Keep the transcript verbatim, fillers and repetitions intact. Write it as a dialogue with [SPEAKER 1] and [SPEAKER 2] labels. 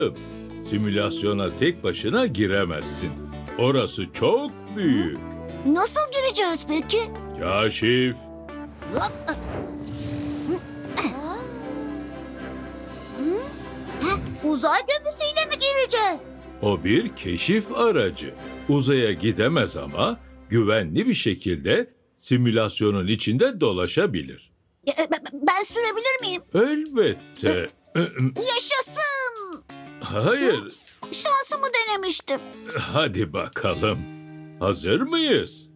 [SPEAKER 1] Simülasyona tek başına giremezsin. Orası çok büyük.
[SPEAKER 2] Nasıl gireceğiz peki?
[SPEAKER 1] Kaşif,
[SPEAKER 2] Uzay gemisiyle mi gireceğiz?
[SPEAKER 1] o bir keşif aracı. Uzaya gidemez ama güvenli bir şekilde simülasyonun içinde dolaşabilir.
[SPEAKER 2] E, b- Ben sürebilir miyim?
[SPEAKER 1] Elbette.
[SPEAKER 2] Yaşasın!
[SPEAKER 1] Hayır,
[SPEAKER 2] Şansımı denemiştim.
[SPEAKER 1] hadi bakalım. Hazır mıyız?